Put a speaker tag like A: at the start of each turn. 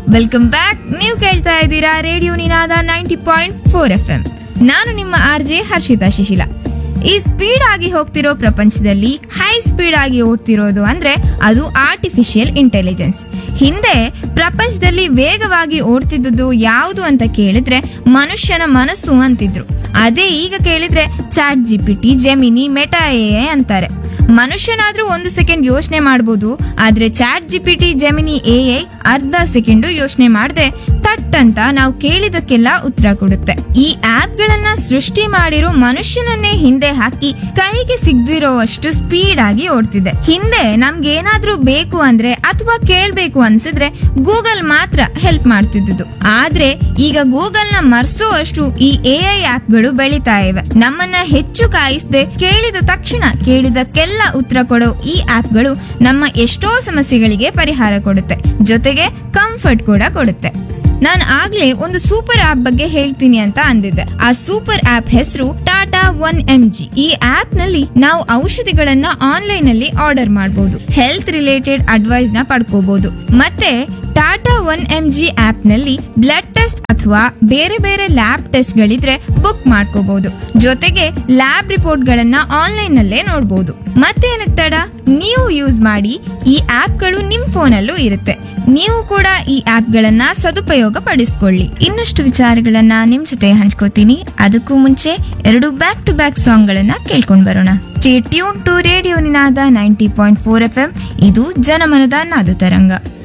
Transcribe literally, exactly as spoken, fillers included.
A: Welcome back. ನೀವು ಕೇಳ್ತಾ ಇದ್ದೀರಾ ರೇಡಿಯೋ ನಿನಾದ ninety point four F M. ನಾನು ನಿಮ್ಮ ಆರ್ ಜೆ ಹರ್ಷಿತಾ ಶಿಶಿಲ. ಈ ಸ್ಪೀಡ್ ಆಗಿ ಹೋಗ್ತಿರೋ ಪ್ರಪಂಚದಲ್ಲಿ ಹೈ ಸ್ಪೀಡ್ ಆಗಿ ಓಡ್ತಿರೋದು ಅಂದ್ರೆ ಅದು ಆರ್ಟಿಫಿಷಿಯಲ್ ಇಂಟೆಲಿಜೆನ್ಸ್. ಹಿಂದೆ ಪ್ರಪಂಚದಲ್ಲಿ ವೇಗವಾಗಿ ಓಡ್ತಿದ್ದುದು ಯಾವುದು ಅಂತ ಕೇಳಿದ್ರೆ ಮನುಷ್ಯನ ಮನಸ್ಸು ಅಂತಿದ್ರು. ಅದೇ ಈಗ ಕೇಳಿದ್ರೆ chat GPT, gemini, meta AI ಅಂತಾರೆ. ಮನುಷ್ಯನಾದ್ರೂ ಒಂದು ಸೆಕೆಂಡ್ ಯೋಚನೆ ಮಾಡಬಹುದು, ಆದ್ರೆ ಚಾಟ್ ಜಿಪಿಟಿ, ಜೆಮಿನಿ, ಎಐ ಅರ್ಧ ಸೆಕೆಂಡು ಯೋಚನೆ ಮಾಡದೆ ತಟ್ ಅಂತ ನಾವು ಕೇಳಿದಕ್ಕೆಲ್ಲ ಉತ್ತರ ಕೊಡುತ್ತೆ. ಈ ಆಪ್ ಗಳನ್ನ ಸೃಷ್ಟಿ ಮಾಡಿರೋ ಮನುಷ್ಯನನ್ನೇ ಹಿಂದೆ ಹಾಕಿ ಕೈಗೆ ಸಿಗದಿರೋವಷ್ಟು ಸ್ಪೀಡ್ ಆಗಿ ಓಡ್ತಿದೆ. ಹಿಂದೆ ನಮ್ಗೆ ಏನಾದ್ರೂ ಬೇಕು ಅಂದ್ರೆ ಅಥವಾ ಕೇಳ್ಬೇಕು ಅನ್ಸಿದ್ರೆ ಗೂಗಲ್ ಮಾತ್ರ ಹೆಲ್ಪ್ ಮಾಡ್ತಿದ್ದು. ಆದ್ರೆ ಈಗ ಗೂಗಲ್ ನ ಮರ್ಸೋವಷ್ಟು ಈ ಎಐ ಆಪ್ ಗಳು ಬೆಳಿತಾ ಇವೆ. ನಮ್ಮನ್ನ ಹೆಚ್ಚು ಕಾಯಿಸದೆ ಕೇಳಿದ ತಕ್ಷಣ ಕೇಳಿದಕ್ಕೆಲ್ಲ ಉತ್ತರ ಕೊಡೋ ಈ ಆಪ್ ಗಳು ನಮ್ಮ ಎಷ್ಟೋ ಸಮಸ್ಯೆಗಳಿಗೆ ಪರಿಹಾರ ಕೊಡುತ್ತೆ, ಜೊತೆಗೆ ಕಂಫರ್ಟ್ ಕೂಡ ಕೊಡುತ್ತೆ. ನಾನು ಆಗ್ಲೇ ಒಂದು ಸೂಪರ್ ಆಪ್ ಬಗ್ಗೆ ಹೇಳ್ತೀನಿ ಅಂತ ಅಂದಿದ್ದೆ. ಆ ಸೂಪರ್ ಆಪ್ ಹೆಸರು ಟಾಟಾ ಒನ್ ಎಂ ಜಿ. ಈ ಆಪ್ ನಲ್ಲಿ ನಾವು ಔಷಧಿಗಳನ್ನ ಆನ್ಲೈನ್ ನಲ್ಲಿ ಆರ್ಡರ್ ಮಾಡಬಹುದು, ಹೆಲ್ತ್ ರಿಲೇಟೆಡ್ ಅಡ್ವೈಸ್ ನ ಪಡ್ಕೋಬಹುದು. ಮತ್ತೆ Tata one M G app ನಲ್ಲಿ ಬ್ಲಡ್ ಟೆಸ್ಟ್ ಅಥವಾ ಬೇರೆ ಬೇರೆ ಲ್ಯಾಬ್ ಟೆಸ್ಟ್ ಗಳಿದ್ರೆ ಬುಕ್ ಮಾಡ್ಕೋಬಹುದು. ಜೊತೆಗೆ ಲ್ಯಾಬ್ ರಿಪೋರ್ಟ್ ಗಳನ್ನ ಆನ್ಲೈನ್ ನಲ್ಲೇ ನೋಡಬಹುದು. ಮತ್ತೇನಕ್ಕೆ ತಡ, ನೀವು ಯೂಸ್ ಮಾಡಿ. ಈ ಆಪ್ ಗಳು ನಿಮ್ ಫೋನ್ ಅಲ್ಲೂ ಇರುತ್ತೆ. ನೀವು ಕೂಡ ಈ ಆಪ್ ಗಳನ್ನ ಸದುಪಯೋಗ ಪಡಿಸ್ಕೊಳ್ಳಿ. ಇನ್ನಷ್ಟು ವಿಚಾರಗಳನ್ನ ನಿಮ್ ಜೊತೆ ಹಂಚ್ಕೋತೀನಿ. ಅದಕ್ಕೂ ಮುಂಚೆ ಎರಡು ಬ್ಯಾಕ್ ಟು ಬ್ಯಾಕ್ ಸಾಂಗ್ ಗಳನ್ನ ಕೇಳ್ಕೊಂಡ್ ಬರೋಣ. Stay tune to radio Ninada ninety point four F M. ಇದು ಜನಮನದ ನಾದ ತರಂಗ.